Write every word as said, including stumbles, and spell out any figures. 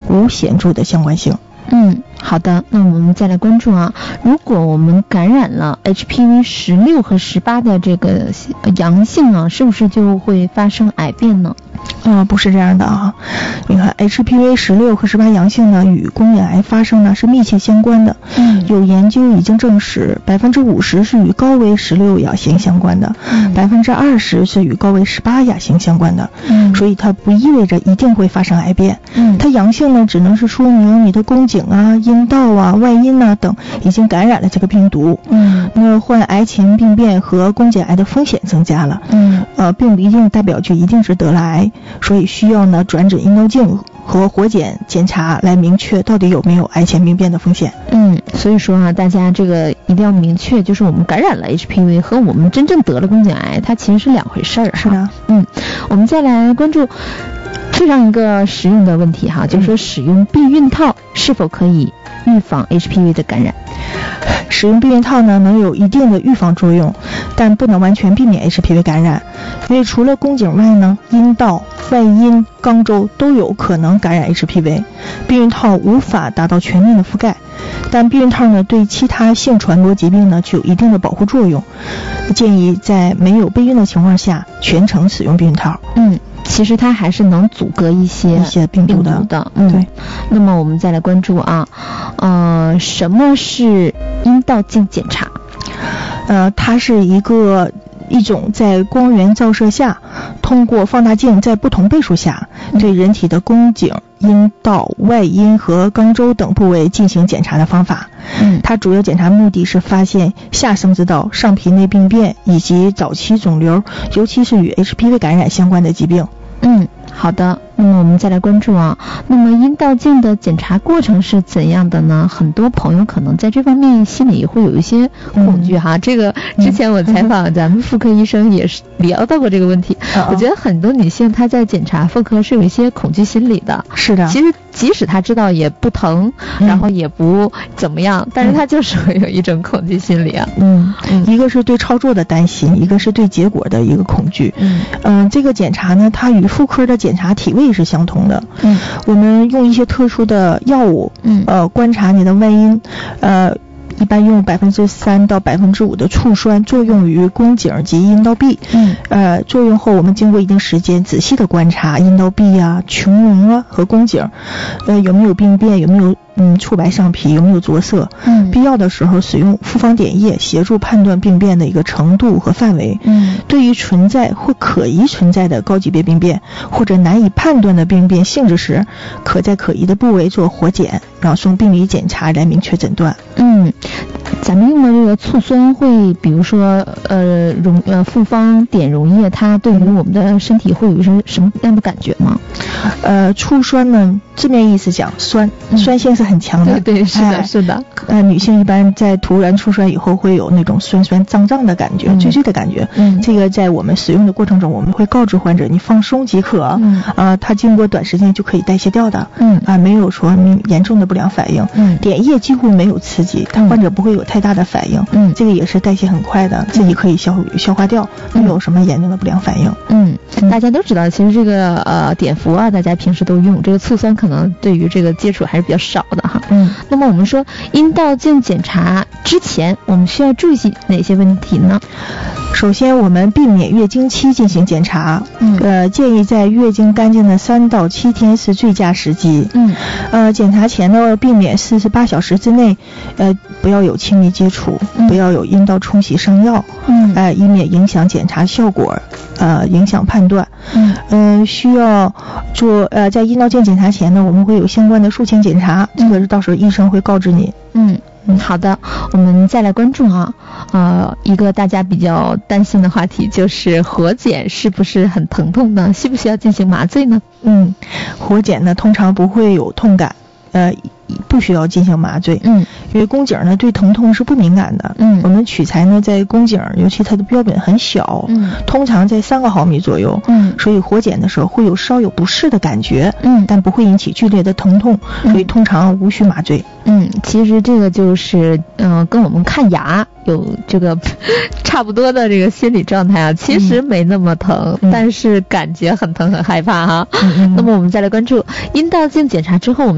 无显著的相关性。 嗯，好的，那我们再来关注啊，如果我们感染了 H P V 十六和十八的这个阳性啊，是不是就会发生癌变呢？ 啊、呃，不是这样的啊。你看 H P V 十六和十八阳性呢，与宫颈癌发生呢是密切相关的。嗯，有研究已经证实，百分之五十是与高危十六亚型相关的，百分之二十是与高危十八亚型相关的。嗯，所以它不意味着一定会发生癌变。嗯，它阳性呢，只能是说明你的宫颈啊、阴道啊、外阴啊等已经感染了这个病毒。嗯，那患癌前病变和宫颈癌的风险增加了。嗯，呃，并不一定代表就一定是得了癌。所以需要呢转诊阴道镜和活检检查来明确到底有没有癌前病变的风险。 嗯，所以说啊，大家这个一定要明确，就是我们感染了 H P V 和我们真正得了宫颈癌，它其实是两回事儿。 是的。 嗯，我们再来关注非常一个实用的问题哈，就是说使用避孕套是否可以预防 H P V 的感染？ 使用避孕套呢，能有一定的预防作用，但不能完全避免 H P V 感染。因为除了宫颈外呢，阴道、外阴、肛周都有可能感染 H P V。避孕套无法达到全面的覆盖，但避孕套呢对其他性传播疾病呢具有一定的保护作用。建议在没有备孕的情况下全程使用避孕套。 嗯。其实它还是能阻隔一些一些病毒的。 病毒的嗯，对。那么我们再来关注啊，呃，什么是阴道镜检查？ 呃，它是一个一种在光源照射下，通过放大镜在不同倍数下，对人体的宫颈、阴道、外阴和肛周等部位进行检查的方法。嗯，它主要检查目的是发现下生殖道、上皮内病变以及早期肿瘤，尤其是与 H P V 感染相关的疾病。 嗯，好的。那么我们再来关注啊，那么阴道镜的检查过程是怎样的呢？很多朋友可能在这方面心里会有一些恐惧哈。嗯、这个之前我采访咱们妇科医生也是聊到过这个问题。嗯、我觉得很多女性她在检查妇科是有一些恐惧心理的。 是的。 其实即使她知道也不疼，嗯、然后也不怎么样，但是她就是会有一种恐惧心理啊。 嗯嗯，一个是对操作的担心，一个是对结果的一个恐惧。嗯嗯、呃，这个检查呢，它与妇科的检查体位是相同的。嗯，我们用一些特殊的药物，嗯，呃，观察你的外阴，呃，一般用百分之三到百分之五的醋酸作用于宫颈及阴道壁。嗯，呃，作用后我们经过一定时间仔细的观察阴道壁啊、穹窿啊和宫颈，呃，有没有病变，有没有嗯促白上皮，有没有着色。嗯，必要的时候使用复方碘液协助判断病变的一个程度和范围。嗯，对于存在或可疑存在的高级别病变或者难以判断的病变性质时，可在可疑的部位做活检，然后送病理检查来明确诊断。 嗯，咱们用的这个醋酸会，比如说呃溶呃复方碘溶液，它对于我们的身体会有一些什么样的感觉吗？ 呃，醋酸呢，字面意思讲酸，嗯、酸性是很强的。 对对，是的，哎、是的。 呃，女性一般在涂完醋酸以后会有那种酸酸胀胀的感觉，嗯、醉醉的感觉。嗯，这个在我们使用的过程中，我们会告知患者你放松即可。嗯，啊、呃，它经过短时间就可以代谢掉的。嗯，啊、呃，没有说严重的不良反应。嗯，碘液几乎没有刺激，但患者不会有太大的反应。嗯，这个也是代谢很快的，自己可以消消化掉，没有什么严重的不良反应。 嗯，大家都知道，其实这个呃碘伏啊，大家平时都用，这个醋酸可能对于这个接触还是比较少的哈。嗯，那么我们说阴道镜检查之前，我们需要注意哪些问题呢？ 首先，我们避免月经期进行检查。嗯，呃，建议在月经干净的三到七天是最佳时机。嗯，呃，检查前呢，避免四十八小时之内，呃，不要有亲密接触，嗯、不要有阴道冲洗上药。嗯，哎、呃，以免影响检查效果，呃，影响判断。嗯，呃，需要做呃，在阴道镜检查前呢，我们会有相关的术前检查，这个到时候医生会告知你。 嗯。嗯，好的，我们再来关注啊，呃，一个大家比较担心的话题就是活检是不是很疼痛呢？需不需要进行麻醉呢？ 嗯，活检呢通常不会有痛感，呃，不需要进行麻醉。嗯，因为宫颈呢对疼痛是不敏感的。嗯，我们取材呢在宫颈，尤其它的标本很小，嗯，通常在三个毫米左右。嗯，所以活检的时候会有稍有不适的感觉。嗯，但不会引起剧烈的疼痛，所以通常无需麻醉。 嗯，其实这个就是嗯、呃，跟我们看牙有这个差不多的这个心理状态啊，其实没那么疼，嗯、但是感觉很疼很害怕哈。嗯嗯、那么我们再来关注阴道镜检查之后，我们